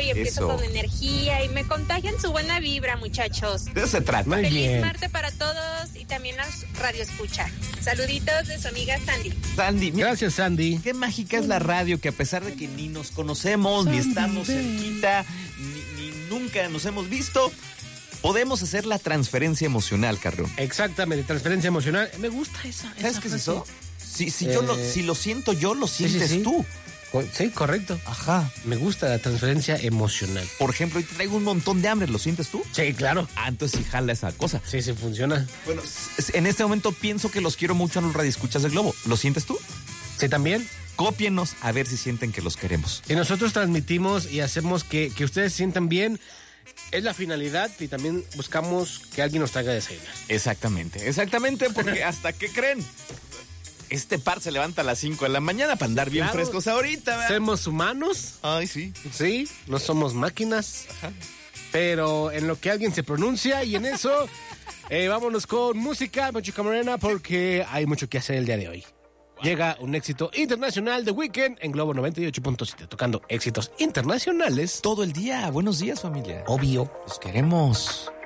y empiezo Eso. con energía y me contagian su buena vibra, muchachos. De eso se trata. Muy Feliz bien. martes para todos y también a Radio Escucha. Saluditos de su amiga Sandy. Sandy, mira, Gracias, Sandy. qué mágica es la radio, que a pesar de que ni nos conocemos, ni estamos cerquita, ni nunca nos hemos visto, podemos hacer la transferencia emocional, Carrión. Exactamente, transferencia emocional. Me gusta esa. ¿Sabes qué es eso? Si lo siento yo, lo Sí, sí, sientes sí. tú. Sí, correcto. Ajá. Me gusta la transferencia emocional. Por ejemplo, hoy te traigo un montón de hambre, ¿lo sientes tú? Sí, claro. Ah, entonces sí jala esa cosa. Sí, sí funciona. Bueno, en este momento pienso que los quiero mucho a los radioescuchas del Globo. ¿Lo sientes tú? Sí, también. Cópienos a ver si sienten que los queremos. Y nosotros transmitimos y hacemos que ustedes se sientan bien. Es la finalidad y también buscamos que alguien nos traiga desayunar. Exactamente, porque hasta que creen. Este par se levanta a las 5 de la mañana para andar bien Claro. frescos ahorita, ¿verdad? Somos humanos, Ay, sí. sí, no somos máquinas, pero en lo que alguien se pronuncia y en eso, vámonos con música, Chica Morena, porque hay mucho que hacer el día de hoy. Llega un éxito internacional de Weekend en Globo 98.7, tocando éxitos internacionales. Todo el día. Buenos días, familia. Obvio. Los queremos.